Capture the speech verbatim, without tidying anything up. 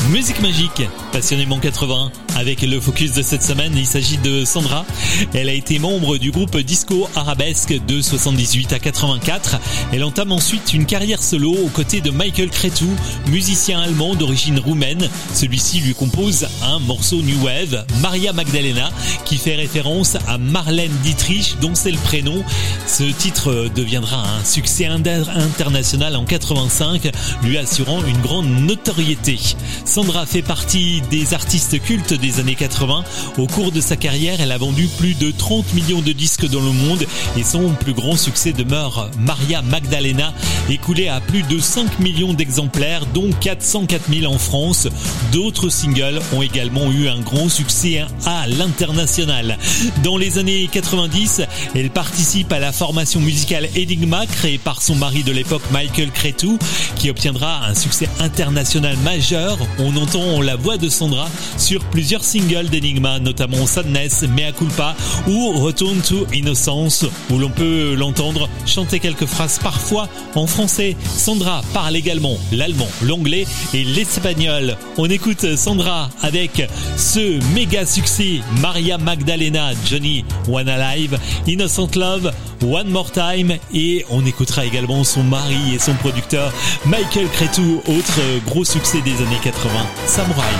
Musique magique, passionnément quatre-vingts. Avec le focus de cette semaine, il s'agit de Sandra. Elle a été membre du groupe Disco Arabesque de soixante-dix-huit à quatre-vingt-quatre. Elle entame ensuite une carrière solo aux côtés de Michael Cretu, musicien allemand d'origine roumaine. Celui-ci lui compose un morceau New Wave, Maria Magdalena, qui fait référence à Marlène Dietrich, dont c'est le prénom. Ce titre deviendra un succès international en quatre-vingt-cinq, lui assurant une grande notoriété. Sandra fait partie des artistes cultes des années quatre-vingts. Au cours de sa carrière, elle a vendu plus de trente millions de disques dans le monde et son plus grand succès demeure Maria Magdalena, écoulé à plus de cinq millions d'exemplaires, dont quatre cent quatre mille en France. D'autres singles ont également eu un grand succès à l'international. Dans les années quatre-vingt-dix, elle participe à la formation musicale Enigma, créée par son mari de l'époque Michael Cretu, qui obtiendra un succès international majeur. On entend la voix de Sandra sur plusieurs singles d'Enigma, notamment Sadness, Mea Culpa ou Return to Innocence, où l'on peut l'entendre chanter quelques phrases parfois en français. Sandra parle également l'allemand, l'anglais et l'espagnol. On écoute Sandra avec ce méga succès Maria Magdalena, Johnny One Alive, Innocent Love, One More Time, et on écoutera également son mari et son producteur Michael Cretu, autre gros succès des années quatre-vingts, Samouraï.